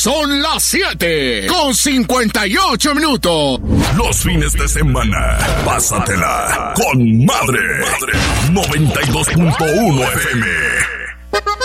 Son las 7:58. Los fines de semana, pásatela con madre. 92.1 FM.